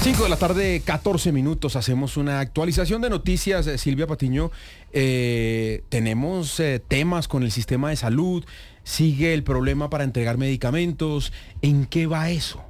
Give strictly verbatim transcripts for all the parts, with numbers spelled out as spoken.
cinco de la tarde, catorce minutos, hacemos una actualización de noticias. eh, Silvia Patiño, eh, tenemos eh, temas con el sistema de salud, sigue el problema para entregar medicamentos. ¿En qué va eso?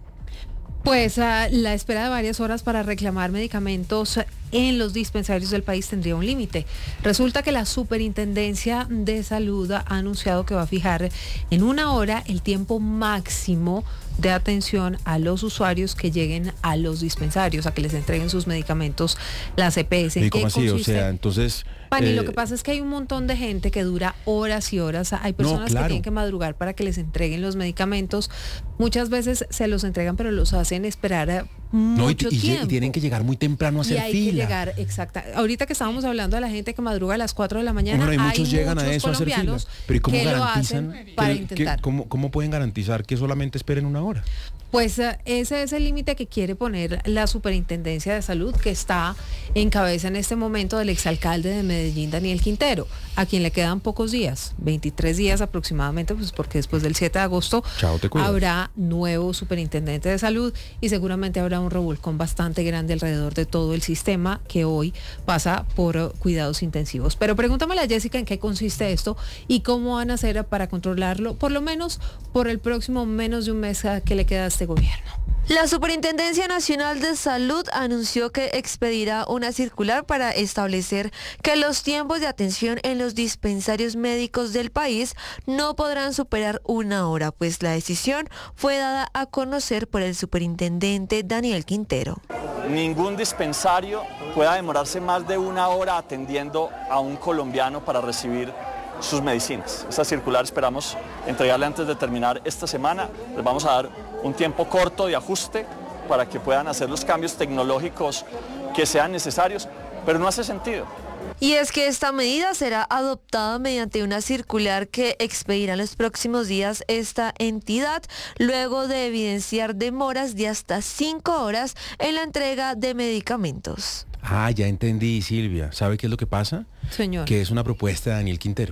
Pues uh, la espera de varias horas para reclamar medicamentos en los dispensarios del país tendría un límite. Resulta que la Superintendencia de Salud ha anunciado que va a fijar en una hora el tiempo máximo de atención a los usuarios que lleguen a los dispensarios, a que les entreguen sus medicamentos las E P S. ¿Y cómo así? O sea, entonces... Pani, eh, lo que pasa es que hay un montón de gente que dura horas y horas. Hay personas no, claro. que tienen que madrugar para que les entreguen los medicamentos. Muchas veces se los entregan, pero los hacen esperar mucho no, y, y, tiempo. Y tienen que llegar muy temprano a hacer y hay fila. que llegar, exacta. Ahorita que estábamos hablando de la gente que madruga a las cuatro de la mañana, bueno, y hay muchos llegan a eso a hacer fila. colombianos Pero ¿y cómo que lo garantizan hacen para que- intentar. que- cómo, cómo pueden garantizar que solamente esperen una hora? Pues uh, ese es el límite que quiere poner la Superintendencia de Salud, que está en cabeza en este momento del exalcalde de Medellín, Daniel Quintero, a quien le quedan pocos días, veintitrés días aproximadamente, pues porque después del siete de agosto Chao, te cuidas. habrá nuevo Superintendente de Salud y seguramente habrá un revolcón bastante grande alrededor de todo el sistema que hoy pasa por uh, cuidados intensivos. Pero pregúntamele a Jessica en qué consiste esto y cómo van a hacer para controlarlo, por lo menos por el próximo menos de un mes uh, que le queda a este gobierno. La Superintendencia Nacional de Salud anunció que expedirá una circular para establecer que los tiempos de atención en los dispensarios médicos del país no podrán superar una hora, pues la decisión fue dada a conocer por el superintendente Daniel Quintero. Ningún dispensario pueda demorarse más de una hora atendiendo a un colombiano para recibir sus medicinas. Esta circular esperamos entregarle antes de terminar esta semana. Les vamos a dar un tiempo corto de ajuste para que puedan hacer los cambios tecnológicos que sean necesarios, pero no hace sentido. Y es que esta medida será adoptada mediante una circular que expedirá en los próximos días esta entidad, luego de evidenciar demoras de hasta cinco horas en la entrega de medicamentos. Ah, ya entendí, Silvia. ¿Sabe qué es lo que pasa? Señor. Que es una propuesta de Daniel Quintero.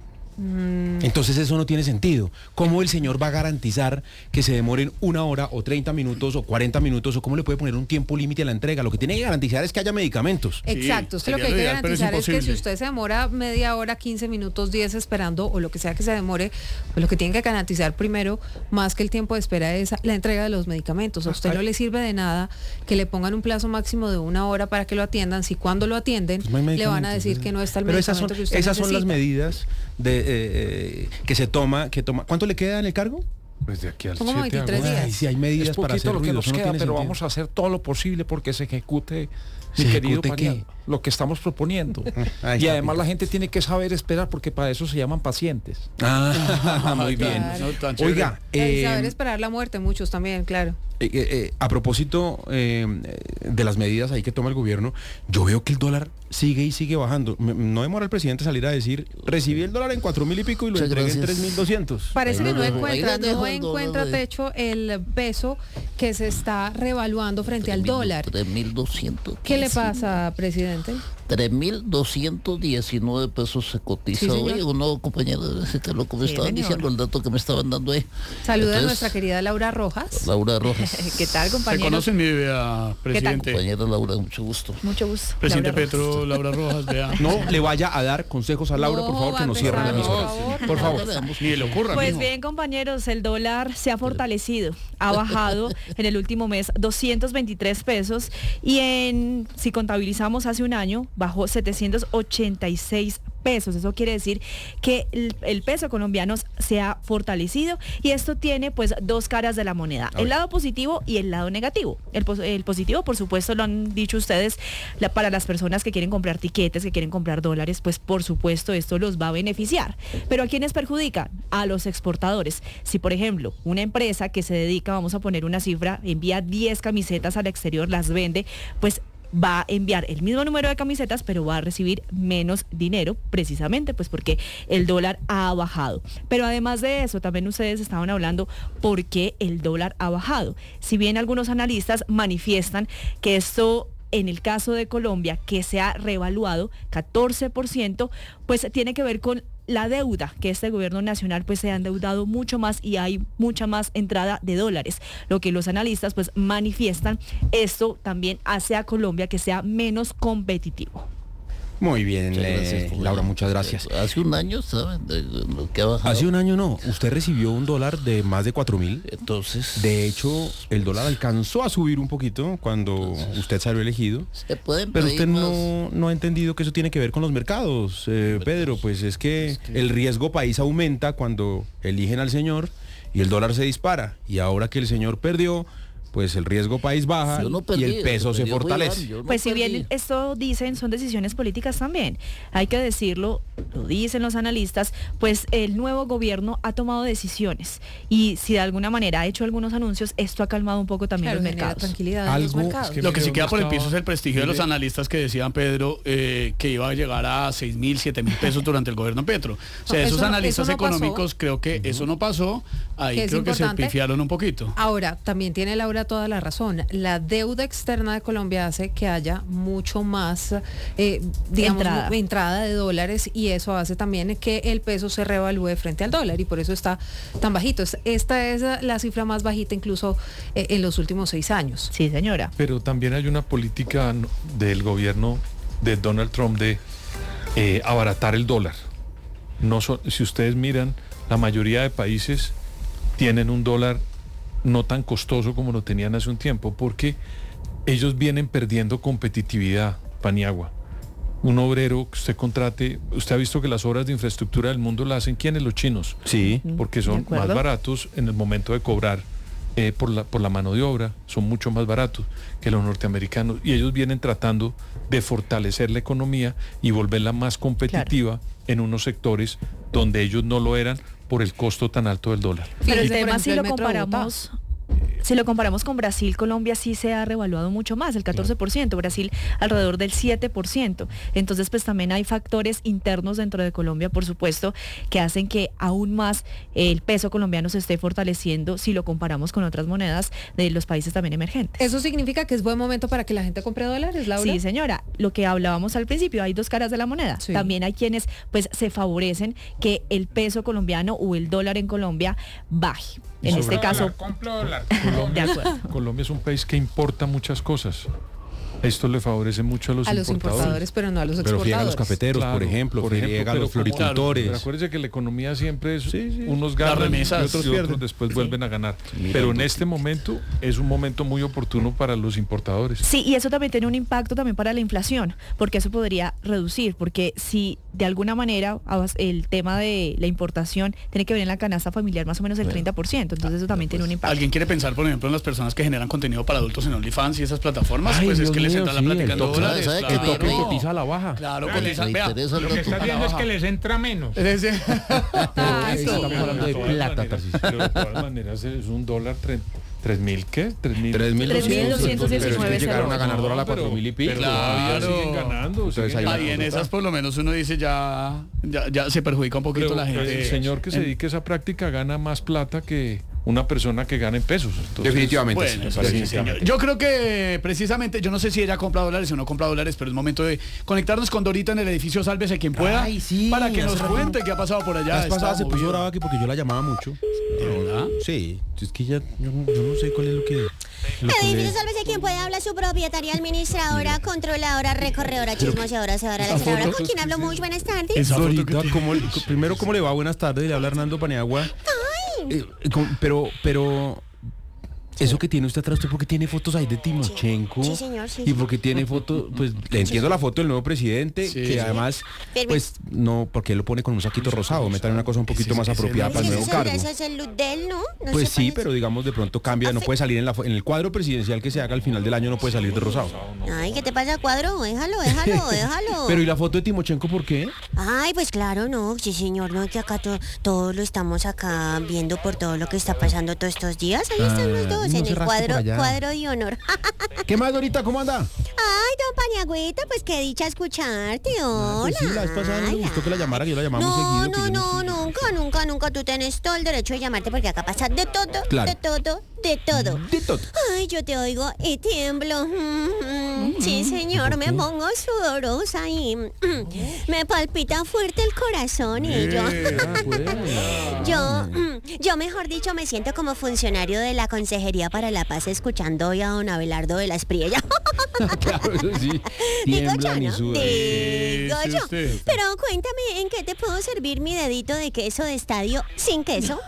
Entonces eso no tiene sentido. ¿Cómo el señor va a garantizar que se demoren una hora o treinta minutos o cuarenta minutos o cómo le puede poner un tiempo límite a la entrega? Lo que tiene que garantizar es que haya medicamentos. Exacto, es que lo que hay que garantizar es, es que si usted se demora media hora, quince minutos, diez esperando o lo que sea que se demore, pues lo que tiene que garantizar primero, más que el tiempo de espera, es la entrega de los medicamentos. A usted no le sirve de nada que le pongan un plazo máximo de una hora para que lo atiendan, si cuando lo atienden Pues no le van a decir que no está el Pero esas medicamento son, que usted esas son necesita. las medidas de, eh, que se toma, que toma. ¿Cuánto le queda en el cargo? Pues de aquí al Como siete de veintitrés agosto. días. Ay, sí, hay medidas Es para poquito hacer lo que ruido, nos eso no queda, tiene pero sentido. vamos a hacer todo lo posible porque se ejecute, mi ¿Se querido ejecute Paniagua, qué? lo que estamos proponiendo. Ay, Y además papito. la gente tiene que saber esperar porque para eso se llaman pacientes. Ah, muy bien. Claro. Oiga, Y eh, saber esperar la muerte, muchos también, claro. Eh, eh, eh, a propósito eh, de las medidas ahí que toma el gobierno, yo veo que el dólar sigue y sigue bajando. Me- no demora el presidente salir a decir, recibí el dólar en cuatro mil y pico y lo Muchas entregué en gracias. tres mil doscientos. Parece Ahí que lo no dejo, encuentra, ahí lo dejo no el dólar encuentra de- techo el peso que se está revaluando frente al dólar. tres mil doscientos. ¿Qué le pasa, presidente? tres mil doscientos diecinueve pesos se cotiza Sí, señor. hoy. Uno, compañero, este lo que me Sí, estaban señor. diciendo, el dato que me estaban dando ahí. Saluda a Entonces, nuestra querida Laura Rojas. Laura Rojas. ¿Qué tal, compañero? Se conocen mi idea, presidente. Compañera Laura, mucho gusto. Mucho gusto. Presidente Laura Rojas. Petro, Laura Rojas, vea. No le vaya a dar consejos a Laura, No, por favor, va que a nos cierre la empezar, emisora. por favor. Por favor. Ni le ocurra, Pues mijo. bien, compañeros, el dólar se ha fortalecido, ha bajado en el último mes doscientos veintitrés pesos y en, si contabilizamos hace un año, bajó setecientos ochenta y seis pesos. Eso quiere decir que el, el peso colombiano se ha fortalecido y esto tiene pues dos caras de la moneda, el lado positivo y el lado negativo. El, pos- el positivo, por supuesto, lo han dicho ustedes, la- para las personas que quieren comprar tiquetes, que quieren comprar dólares, pues por supuesto esto los va a beneficiar. Pero ¿a quiénes perjudica? A los exportadores. Si por ejemplo una empresa que se dedica, vamos a poner una cifra, envía diez camisetas al exterior, las vende, pues va a enviar el mismo número de camisetas, pero va a recibir menos dinero, precisamente pues porque el dólar ha bajado. Pero además de eso, también ustedes estaban hablando por qué el dólar ha bajado. Si bien algunos analistas manifiestan que esto, en el caso de Colombia, que se ha revaluado catorce por ciento, pues tiene que ver con la deuda, que este gobierno nacional pues se ha endeudado mucho más y hay mucha más entrada de dólares. Lo que los analistas pues manifiestan, esto también hace a Colombia que sea menos competitivo. Muy bien, Muchas eh, gracias, Julián. Laura, muchas gracias. Hace un año, ¿saben? De- de lo que ha bajado. Hace un año no, usted recibió un dólar de más de cuatro mil. Entonces, De hecho, el dólar alcanzó a subir un poquito cuando usted salió elegido. se pueden Pero pedir usted más. no, no ha entendido que eso tiene que ver con los mercados, eh, Pedro. Pues es que el riesgo país aumenta cuando eligen al señor y el dólar se dispara. Y ahora que el señor perdió, pues el riesgo país baja Yo no y perdí, el peso el que se perdió fue fortalece. Iván, yo no Pues si perdí. bien esto dicen, son decisiones políticas también, hay que decirlo, lo dicen los analistas, pues el nuevo gobierno ha tomado decisiones y si de alguna manera ha hecho algunos anuncios, esto ha calmado un poco también Claro, los genera mercados. tranquilidad en los Algo- mercados. es que Lo que mire sí queda dónde por el estaba. piso es el prestigio de los Mire. analistas que decían, Pedro, eh, que iba a llegar a seis mil, siete mil pesos durante el gobierno Petro. O sea, No, esos eso no- analistas eso no pasó. económicos, creo que eso no pasó. Ahí Que es creo que se importante. pifiaron un poquito. Ahora, también tiene Laura toda la razón. La deuda externa de Colombia hace que haya mucho más, eh, digamos, Entrada. mu- entrada de dólares y eso hace también que el peso se revalúe frente al dólar y por eso está tan bajito. Es- Esta es la cifra más bajita incluso eh, en los últimos seis años. Sí, señora. Pero también hay una política no- del gobierno de Donald Trump de eh, abaratar el dólar. No so- si ustedes miran, la mayoría de países tienen un dólar no tan costoso como lo tenían hace un tiempo, porque ellos vienen perdiendo competitividad, Paniagua. Un obrero que usted contrate, usted ha visto que las obras de infraestructura del mundo las hacen ¿quiénes? Los chinos. Sí. Porque De son acuerdo. más baratos en el momento de cobrar eh, por, la, por la mano de obra, son mucho más baratos que los norteamericanos y ellos vienen tratando de fortalecer la economía y volverla más competitiva en unos sectores donde ellos no lo eran por el costo tan alto del dólar. Pero el Fíjese, por tema, si ejemplo, lo el metro de Bogotá. comparamos, si lo comparamos con Brasil, Colombia sí se ha revaluado mucho más, el catorce por ciento, Brasil alrededor del siete por ciento. Entonces, pues también hay factores internos dentro de Colombia, por supuesto, que hacen que aún más el peso colombiano se esté fortaleciendo si lo comparamos con otras monedas de los países también emergentes. ¿Eso significa que es buen momento para que la gente compre dólares, Laura? Sí, señora, lo que hablábamos al principio, hay dos caras de la moneda. Sí. También hay quienes pues se favorecen que el peso colombiano o el dólar en Colombia baje. En Sobre este caso, de acuerdo. Colombia es un país que importa muchas cosas. Esto le favorece mucho a los a los importadores. importadores, pero no a los Pero exportadores. friega a los cafeteros, por Claro, ejemplo, por friega ejemplo, a los pero como- floricultores. Pero acuérdese que la economía siempre es Sí, sí. unos ganan remesas. y otros, Sí. pierden, después vuelven a ganar. Mira, Pero en tú- este momento es un momento muy oportuno para los importadores. Sí, y eso también tiene un impacto también para la inflación, porque eso podría reducir, porque si de alguna manera abas- el tema de la importación tiene que ver en la canasta familiar más o menos el treinta por ciento, entonces eso también tiene un impacto. ¿Alguien quiere pensar, por ejemplo, en las personas que generan contenido para adultos en OnlyFans y esas plataformas? Ay, pues es Dios que les mío, entra la sí, plática el en toque- dólares. ¿sabe qué? El toque Claro. cotiza a la baja. Claro, Le cotiza. Vea. interesa el Lo que dato. está viendo es que les entra menos. Ese- Ahí estamos hablando de todas plata, maneras, Tarcisio. pero de todas maneras es un dólar tre- tres mil, ¿qué? Tres mil. tres mil tres mil doscientos Pero es diecinueve que llegaron a ganar No, dólar a pero- cuatro mil y pico. pero todavía Claro. siguen ganando. Entonces siguen hay una Ahí en ganando. esas por lo menos uno dice ya, ya, ya se perjudica un poquito Pero la gente. el señor que se En- dedique a esa práctica gana más plata que una persona que gana en pesos. Entonces, Definitivamente. Bueno, sí, eso sí, definitivamente. señor. Yo creo que precisamente, yo no sé si ella compra dólares o no compra dólares, pero es momento de conectarnos con Dorita en el edificio Sálvese quien pueda, Ay, sí, para que nos hace rato. cuente qué ha pasado por allá. La vez Está pasada se puso movido. brava que porque yo la llamaba mucho. ¿De verdad? Sí, es que ya, yo, no- yo no sé cuál es lo que... lo El que edificio le- Sálvese quien puede habla su propietaria, administradora, controladora, recorredora, chismoseadora, cebadora, la senadora. ¿Con quién hablo? Muy buenas tardes. Esa foto que Dorita, tiene. ¿cómo- primero, ¿cómo le va? Buenas tardes, le habla Hernando Paniagua. Eh, com- pero, pero... Eso que tiene usted atrás, ¿usted por qué tiene fotos ahí de Timochenko? Sí, señor, sí, Y sí. porque tiene fotos, pues le entiendo la foto del nuevo presidente, Sí, que sí. además, Pero- pues no, porque él lo pone con un saquito rosado, metan una cosa un poquito Ese- más ese apropiada no para el Ese nuevo es el- cargo. ese es el look de él, ¿no? No Pues se sí, parece. pero digamos de pronto cambia, no puede salir en la fo- en el cuadro presidencial que se haga al final del año, no puede salir de rosado. Ay, ¿qué te pasa, cuadro? Déjalo, déjalo, déjalo. Pero ¿y la foto de Timochenko por qué? Ay, pues claro, no, sí señor, no, que acá to- todos lo estamos acá viendo por todo lo que está pasando todos estos días. Ahí están los Ah, dos, no en se el rasque cuadro, por allá. cuadro de honor. ¿Qué más, Dorita? ¿Cómo anda? Ay, don Paniagüita, pues qué dicha escucharte, hola. Pues sí, la vez pasada no le gustó que la llamara, que yo la llamaba muy No, seguido. que no, yo no, sé. nunca, nunca, nunca. Tú tienes todo el derecho de llamarte porque acá pasa de todo, Claro. de todo, de todo. De todo. Ay, yo te oigo y tiemblo. Mm, sí, señor, me pongo sudorosa y mm, me palpita fuerte el corazón y yo... Ah, pues. Yo, mm, yo mejor dicho, me siento como funcionario de la Consejería para la Paz escuchando hoy a don Abelardo de la Espriella. Claro, eso sí. Digo yo, Tiemblan y ¿no? sudan. Digo Sí, yo. usted. Pero cuéntame, ¿en qué te puedo servir mi dedito de queso de estadio sin queso?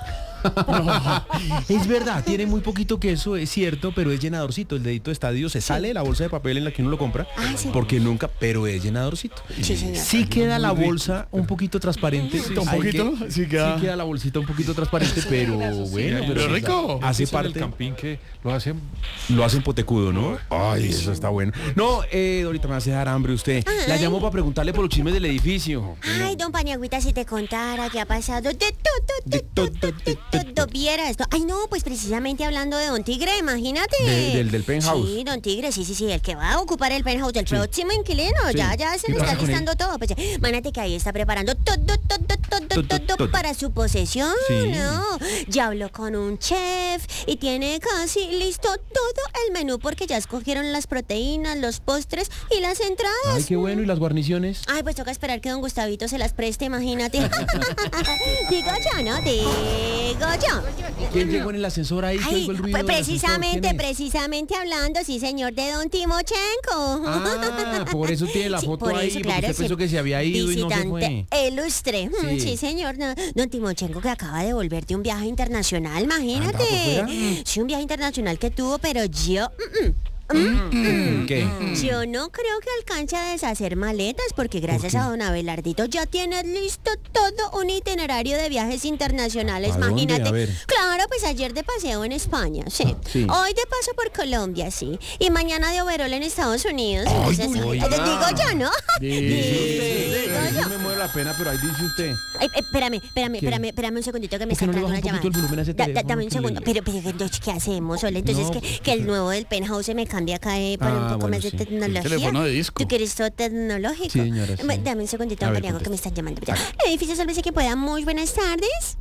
Es verdad, tiene muy poquito queso, es cierto, pero es llenadorcito. El dedito de estadio se sale de la bolsa de papel en la que uno lo compra, Ah, sí. porque nunca, pero es llenadorcito. Sí, señor. Sí queda la bolsa un poquito transparente. ¿Un Hay poquito? que- Sí queda. sí queda la bolsita un poquito transparente, pero bueno, Pero pero rico. hace Dicen en el parte. campín que lo hacen. Lo hacen potecudo, ¿no? Ay, eso está bueno. No, eh, ahorita me hace dar hambre usted. La Ay. llamo para preguntarle por los chismes del edificio. Ay, don Paniagüita, si te contara qué ha pasado de todo, de todo, de todo, viera esto. Ay, no, pues precisamente hablando de don Tigre, imagínate. De- del- del penthouse. Sí, don Tigre, sí, sí, sí, el que va a ocupar el penthouse del próximo inquilino. Sí. Ya, ya se ¿Qué le pasa está con él? listando todo. Pues, imagínate que ahí está preparando todo, todo, todo, Todo, todo, todo. para su posesión, Sí. ¿no? Ya habló con un chef y tiene casi listo todo el menú porque ya escogieron las proteínas, los postres y las entradas. Ay, qué bueno. ¿Y las guarniciones? Ay, pues toca esperar que don Gustavito se las preste, imagínate. Digo yo, ¿no? Digo yo. ¿Quién llegó en el ascensor ahí? ¿Qué Ay, oigo el ruido pues del ascensor? precisamente, ¿Quién es? precisamente hablando, sí, señor, de don Timochenko. Ah, por eso tiene la Sí, foto por ahí, eso, porque claro, usted sí. pensó que se había ido y no se Visitante fue. ilustre. Mm, Sí. Sí, señor. No, don Timochenko que acaba de volver de un viaje internacional, ¿Andaba imagínate. por fuera? Sí, un viaje internacional que tuvo, pero yo... mm, mm, mm, ¿Qué? Yo no creo que alcance a deshacer maletas porque gracias a don Abelardito ya tienes listo todo un itinerario de viajes internacionales, ¿A dónde? imagínate. A ver. Claro, pues ayer de paseo en España, sí. Sí. Hoy de paso por Colombia, sí. Y mañana de overol en Estados Unidos. Ay, Entonces, oiga. eh, digo yo, ¿no? Dice Digo usted. yo. Me mueve la pena, pero ahí dice usted. Ay, eh, espérame, espérame, ¿Qué? espérame, espérame un segundito que me ¿Por qué está no le entrando baja una un poquito llamada. el volumen a ese Da- da- teléfono dame un que segundo. le- Pero, pero, entonces, ¿qué hacemos, Ole? Entonces, No, que, pues, que el pues, nuevo del penthouse se me cambia acá eh, por un Ah, poco bueno, más de sí. tecnología. teléfono de disco. ¿Tú quieres todo tecnológico? Sí, señora, sí. Bueno, dame un segundito, A ver, Paniagua, que me conteste. están llamando. Ya. Edificio Sálvese que pueda. Muy buenas tardes.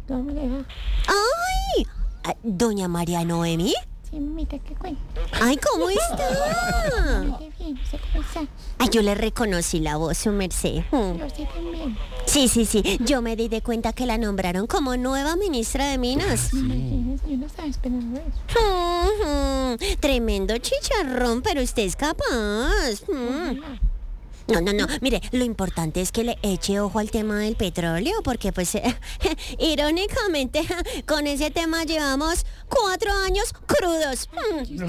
¡Ay! Ah, Doña María Noemi. Sí, mamita, ¿qué cuenta? ¡Ay, ¿cómo está? Muy bien, ¿usted cómo está? Ay, yo le reconocí la voz, su merced. Mm. Yo usted también. Sí, sí, sí. Yo me di de cuenta que la nombraron como nueva ministra de Minas. Imagínese, yo no estaba esperando eso. Ujú. Tremendo chicharrón, pero usted es capaz. Mm. No, no, no. Mire, lo importante es que le eche ojo al tema del petróleo, porque pues eh, irónicamente con ese tema llevamos cuatro años crudos. Mm.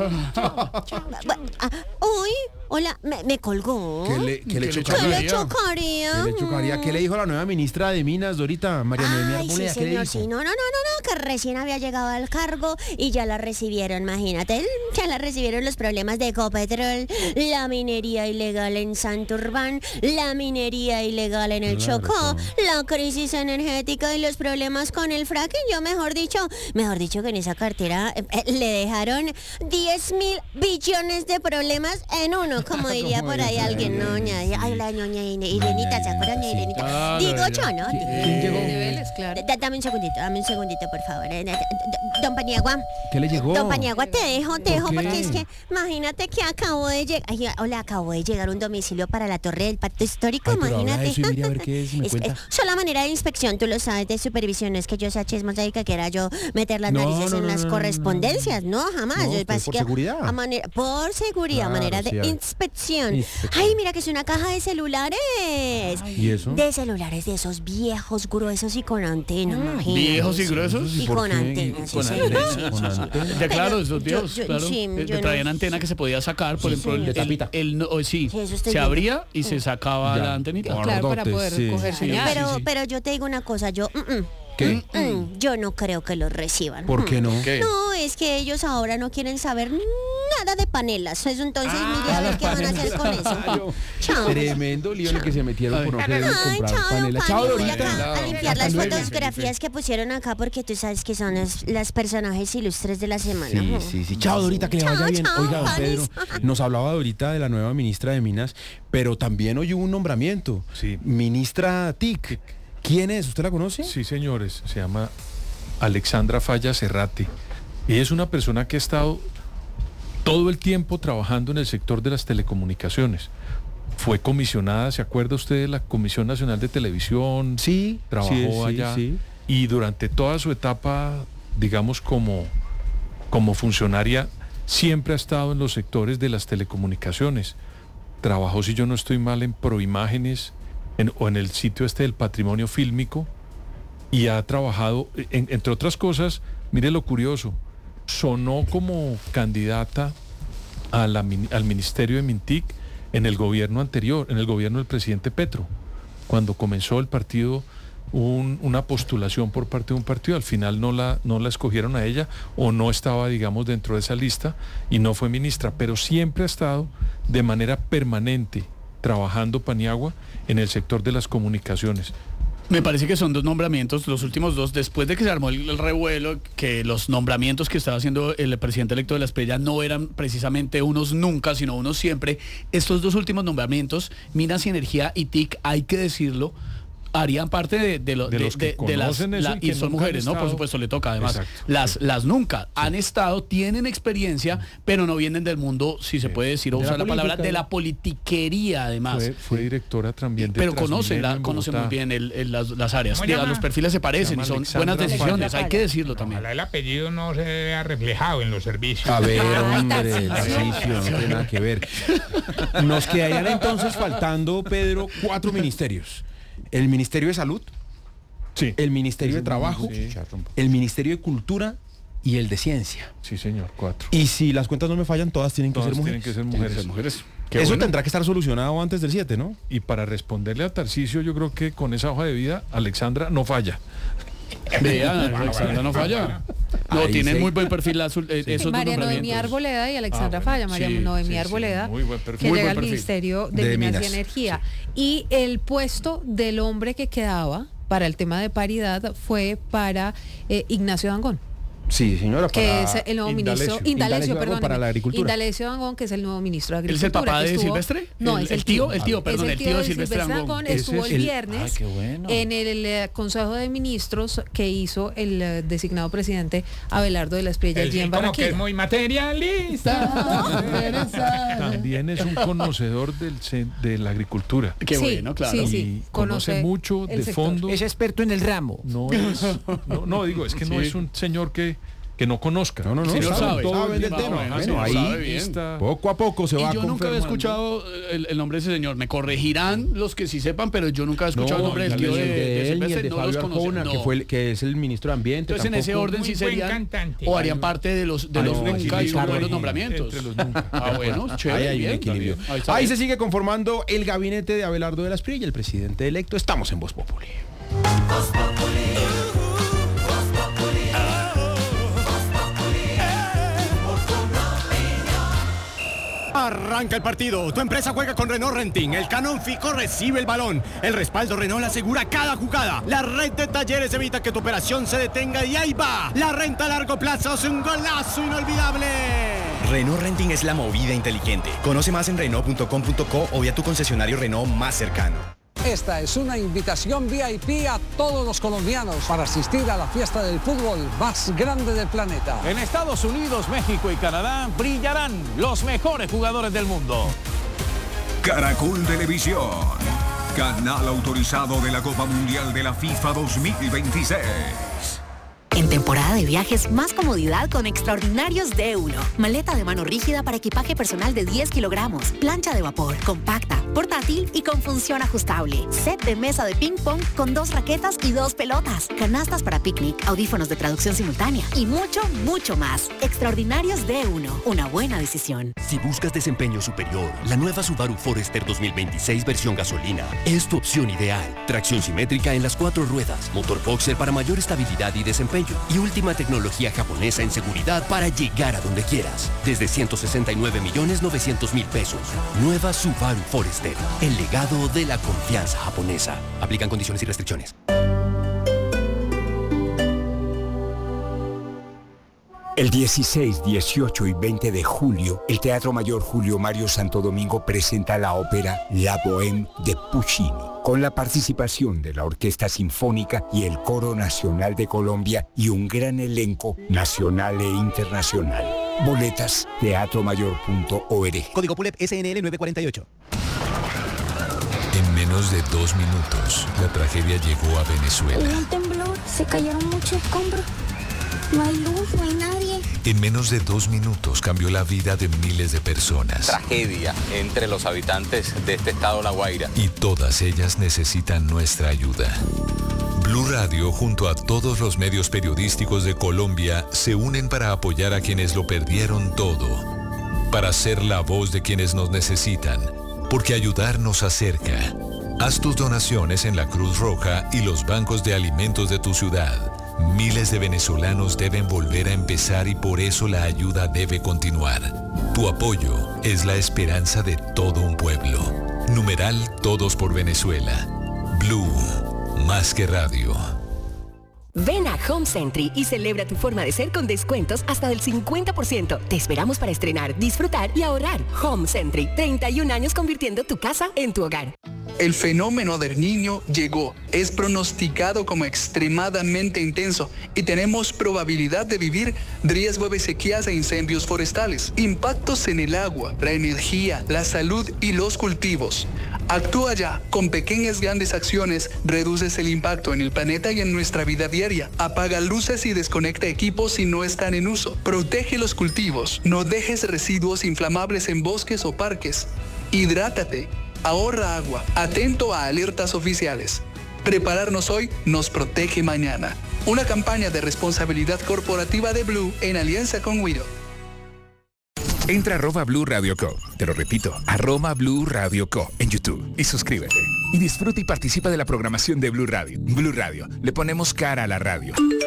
Bu- ah, Uy, hola, me, me colgó. ¿Qué le, qué le ¿Qué le chocaría? ¿Qué le chocaría? chocaría? ¿Qué le chocaría? ¿Qué le dijo la nueva ministra de Minas, Dorita? María Noemí Ay, sí, Arboleda? ¿Qué le señor, dijo? sí. No, no, no, no, no, que recién había llegado al cargo y ya la recibieron, imagínate. Ya la recibieron los problemas de Ecopetrol, la minería ilegal en Santurbán, la minería ilegal en el Claro, Chocó, claro. la crisis energética y los problemas con el fracking. Yo, mejor dicho, mejor dicho que en esa cartera eh, eh, le dejaron diez mil billones de problemas en uno, como diría Como por ahí dice, alguien, ay, ñoña. sí. Ay, la ñoña Ire- Irenita, ¿se acuerdan de Sí. Irenita? Claro, Digo ya. yo, ¿no? ¿Quién llegó? Niveles, claro. Da- Dame un segundito, dame un segundito, por favor. Eh, d- d- Don Paniagua. ¿Qué le llegó? Don Paniagua, te dejo, te ¿Por dejo, qué? porque es que imagínate que acabo de llegar. Ay, hola, acabo de llegar un domicilio para la Torre del Pacto Histórico, Ay, pero habla imagínate. de eso y mire a ver qué es, me Es- cuenta. es solo manera de inspección, tú lo sabes, de supervisión. Es que yo sea chismosaica que era yo meter las No, narices no, en no, las no, no, correspondencias. No, jamás. No, Yo pero pasa por que seguridad. a manera, por seguridad, Claro, manera sí, de a ver. inspección. Inspección. Ay, mira que es una caja de celulares. ¿Y eso? De celulares de esos viejos, gruesos y con antena, imagínate. ¿Viejos y gruesos? Y ¿Por con qué? antena, sí, Con señor. antena, con antena. Ya claro, Pero esos yo- viejos, yo- claro. sí, eh, yo te no- traían antena que se podía sacar, por Sí, ejemplo, el, señor. De tapita. el- el no- oh, sí, Sí, eso estoy se viendo. abría y se sacaba Ya. la antenita. Claro. Claro, para Gordotes, poder sí. coger Sí, señal. Pero, sí, sí. pero yo te digo una cosa, yo, mm, mm, ¿Qué? mm, yo no creo que los reciban. ¿Por Mm. qué no? ¿Qué? No, es que ellos ahora no quieren saber nada de panelas. Eso, entonces, Ah, mire a ver qué van a hacer con eso. Chao. Tremendo lío en el que se metieron por no querer Ay, comprar chao, panela. Pani, Chao, voy Dorita. acá a limpiar las Hasta luego. fotografías que pusieron acá porque tú sabes que son las, las personajes ilustres de la semana. Sí, Mm. sí, sí. Chao, Dorita, que le Chao, vaya bien. chao, Oiga, don Panis. Pedro, nos hablaba ahorita de la nueva ministra de Minas, pero también hoy hubo un nombramiento. Sí. Ministra T I C. ¿Quién es? ¿Usted la conoce? Sí, señores, se llama Alexandra Falla Cerrate. Ella es una persona que ha estado todo el tiempo trabajando en el sector de las telecomunicaciones. Fue comisionada, ¿se acuerda usted de la Comisión Nacional de Televisión? Sí, trabajó sí, sí, allá. sí. Y durante toda su etapa, digamos, como, como funcionaria, siempre ha estado en los sectores de las telecomunicaciones. Trabajó, si yo no estoy mal, en Proimágenes en, o en el sitio este del patrimonio fílmico, y ha trabajado, en, entre otras cosas, mire lo curioso, sonó como candidata a la, al Ministerio de Mintic en el gobierno anterior, en el gobierno del presidente Petro. Cuando comenzó el partido, un, una postulación por parte de un partido, al final no la, no la escogieron a ella, o no estaba, digamos, dentro de esa lista, y no fue ministra, pero siempre ha estado de manera permanente trabajando Paniagua en el sector de las comunicaciones. Me parece que son dos nombramientos, los últimos dos, después de que se armó el, el revuelo, que los nombramientos que estaba haciendo el presidente electo de la Espriella no eran precisamente unos nunca, sino unos siempre. Estos dos últimos nombramientos, Minas y Energía y T I C, hay que decirlo, harían parte de, de, lo, de de los que de, de las conocen eso la, y que y son nunca han mujeres, ¿no? Por estado. supuesto, le toca además. Exacto, las, sí. las nunca han estado, tienen experiencia, pero no vienen del mundo, si se puede decir, o De la usar la palabra, política. de la politiquería además. Fue, fue directora también de Pero conoce, Transmilenio la, en conoce muy Bogotá. bien el, el, las, las áreas. ¿Cómo Diga, llama? los perfiles se parecen Se y llama son Alexandra buenas decisiones, Falla. hay que decirlo también. Ojalá el apellido no se vea reflejado en los servicios. A ver, Ay, hombre, el Tarcisio. Tarcisio, no tiene nada que ver. Nos quedarían entonces faltando, Pedro, cuatro ministerios. El Ministerio de Salud, Sí. el Ministerio de Trabajo, Sí. el Ministerio de Cultura y el de Ciencia. Sí, señor, cuatro. Y si las cuentas no me fallan, todas tienen que Todas ser mujeres. tienen que ser mujeres. Ser mujeres. Eso bueno. tendrá que estar solucionado antes del siete, ¿no? Y para responderle a Tarcisio, yo creo que con esa hoja de vida, Alexandra no falla. Vean, Alexandra no falla. No, Ahí tienen sí. muy buen perfil azul, eh, esos dos María Noemí nombramientos. Arboleda y Alexandra Ah, bueno, Falla. María sí, Noemí sí, sí, Arboleda, muy buen perfil. que Muy llega buen al perfil. Ministerio de, De Minas, y Minas, Energía. Y el puesto del hombre que quedaba para el tema de paridad fue para eh, Ignacio Dangond, Sí, señora. que para es el nuevo Indalecio. ministro, Indalecio Indalecio, Dangond perdón, para la agricultura. Indalecio Dangond, que es el nuevo ministro de ¿Él es el Agricultura. papá que de estuvo- Silvestre? No, El- es el el tío, tío. el tío, perdón, Es el tío de Silvestre Dangond. Dangond. Ese Estuvo es el el- viernes Ay, qué bueno. en el eh, Consejo de Ministros que hizo el eh, designado presidente Abelardo de la Espriella Él allí sí en como que Barranquilla. es muy materialista. También es un conocedor del, ce- de la agricultura. Qué Sí, bueno, claro. sí, Y sí. conoce, Conoce mucho el de sector. fondo. Es experto en el ramo. No es, no, no, digo, es que no Sí. es un señor que, que no conozca. No, no, no, Señor saben, sabe, saben del sabe, tema. bueno, Bueno, señor ahí sabe bien. Está- poco a poco se Y va yo nunca había confirmando. escuchado el, el nombre de ese señor. Me corregirán los que sí sepan, pero yo nunca he escuchado No, el nombre del ni tío el de, de de él, ni Silvestre, el de no los Fabio conozco. Arjona, No. que, fue el, que es el ministro de Ambiente. Entonces en ese tampoco. orden sí Muy buen serían cantante. o harían parte de los de Ay, los no, nunca y equilibrio son buenos ahí, nombramientos. entre los nunca. Ah, bueno, chévere. Ahí hay un bien, equilibrio. está bien. está Ahí bien. se sigue conformando el gabinete de Abelardo de la Espriella, el presidente electo. Estamos en Voz Populi. Arranca el partido. Tu empresa juega con Renault Renting. El Canon Fico recibe el balón. El respaldo Renault asegura cada jugada. La red de talleres evita que tu operación se detenga y ahí va. La renta a largo plazo es un golazo inolvidable. Renault Renting es la movida inteligente. Conoce más en Renault punto com punto co o vía tu concesionario Renault más cercano. Esta es una invitación V I P a todos los colombianos para asistir a la fiesta del fútbol más grande del planeta. En Estados Unidos, México y Canadá brillarán los mejores jugadores del mundo. Caracol Televisión, canal autorizado de la Copa Mundial de la FIFA dos mil veintiséis. En temporada de viajes, más comodidad con Extraordinarios D uno. Maleta de mano rígida para equipaje personal de diez kilogramos. Plancha de vapor, compacta, portátil y con función ajustable. Set de mesa de ping pong con dos raquetas y dos pelotas. Canastas para picnic, audífonos de traducción simultánea y mucho, mucho más. Extraordinarios D uno. Una buena decisión. Si buscas desempeño superior, la nueva Subaru Forester dos mil veintiséis versión gasolina es tu opción ideal. Tracción simétrica en las cuatro ruedas, motor boxer para mayor estabilidad y desempeño y última tecnología japonesa en seguridad para llegar a donde quieras. Desde ciento sesenta y nueve millones novecientos mil pesos. Nueva Subaru Forester, el legado de la confianza japonesa. Aplican condiciones y restricciones. El El dieciséis, dieciocho y veinte de julio, el Teatro Mayor Julio Mario Santo Domingo presenta la ópera La Bohème de Puccini, con la participación de la Orquesta Sinfónica y el Coro Nacional de Colombia y un gran elenco nacional e internacional. Boletas, teatro mayor punto org. Código P U L E P S N L nueve cuarenta y ocho. En menos de dos minutos, la tragedia llegó a Venezuela. Hubo un temblor, se cayeron muchos escombros. No hay luz, no hay nadie. En menos de dos minutos cambió la vida de miles de personas. Tragedia entre los habitantes de este estado La Guaira. Y todas ellas necesitan nuestra ayuda. Blue Radio, junto a todos los medios periodísticos de Colombia, se unen para apoyar a quienes lo perdieron todo. Para ser la voz de quienes nos necesitan. Porque ayudar nos acerca. Haz tus donaciones en la Cruz Roja y los bancos de alimentos de tu ciudad. Miles de venezolanos deben volver a empezar y por eso la ayuda debe continuar. Tu apoyo es la esperanza de todo un pueblo. Numeral Todos por Venezuela. Blue, más que radio. Ven a Home Century y celebra tu forma de ser con descuentos hasta del cincuenta por ciento. Te esperamos para estrenar, disfrutar y ahorrar. Home Century, treinta y un años convirtiendo tu casa en tu hogar. El fenómeno del Niño llegó, es pronosticado como extremadamente intenso y tenemos probabilidad de vivir riesgo de sequías e incendios forestales, impactos en el agua, la energía, la salud y los cultivos. Actúa ya, con pequeñas grandes acciones reduces el impacto en el planeta y en nuestra vida diaria. Apaga luces y desconecta equipos si no están en uso. Protege los cultivos, no dejes residuos inflamables en bosques o parques. Hidrátate. Ahorra agua, atento a alertas oficiales. Prepararnos hoy nos protege mañana. Una campaña de responsabilidad corporativa de Blue en alianza con Wido. Entra a arroba Blue Radio Co. Te lo repito, arroba Blue Radio Co. en YouTube y suscríbete. Y disfruta y participa de la programación de Blue Radio. Blue Radio, le ponemos cara a la radio.